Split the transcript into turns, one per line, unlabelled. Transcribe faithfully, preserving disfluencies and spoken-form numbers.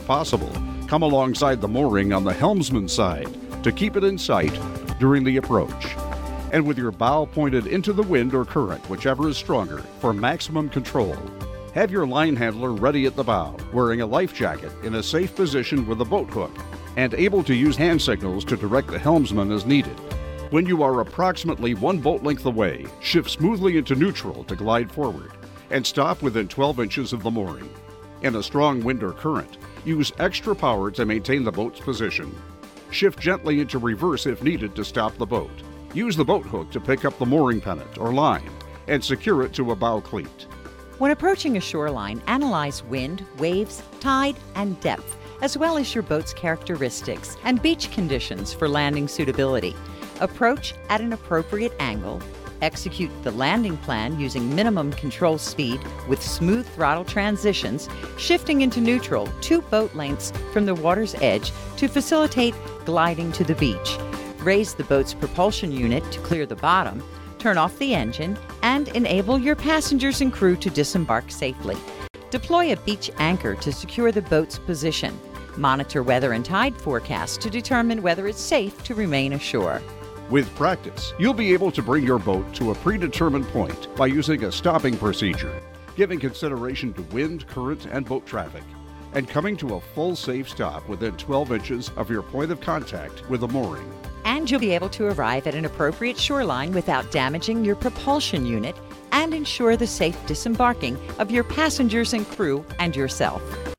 if possible, come alongside the mooring on the helmsman side to keep it in sight during the approach. And with your bow pointed into the wind or current, whichever is stronger, for maximum control. Have your line handler ready at the bow, wearing a life jacket in a safe position with a boat hook, and able to use hand signals to direct the helmsman as needed. When you are approximately one boat length away, shift smoothly into neutral to glide forward, and stop within twelve inches of the mooring. In a strong wind or current, use extra power to maintain the boat's position. Shift gently into reverse if needed to stop the boat. Use the boat hook to pick up the mooring pennant or line and secure it to a bow cleat.
When approaching a shoreline, analyze wind, waves, tide, and depth, as well as your boat's characteristics and beach conditions for landing suitability. Approach at an appropriate angle. Execute the landing plan using minimum control speed with smooth throttle transitions, shifting into neutral two boat lengths from the water's edge to facilitate gliding to the beach. Raise the boat's propulsion unit to clear the bottom, turn off the engine, and enable your passengers and crew to disembark safely. Deploy a beach anchor to secure the boat's position. Monitor weather and tide forecasts to determine whether it's safe to remain ashore.
With practice, you'll be able to bring your boat to a predetermined point by using a stopping procedure, giving consideration to wind, current, and boat traffic, and coming to a full safe stop within twelve inches of your point of contact with a mooring.
And you'll be able to arrive at an appropriate shoreline without damaging your propulsion unit and ensure the safe disembarking of your passengers and crew and yourself.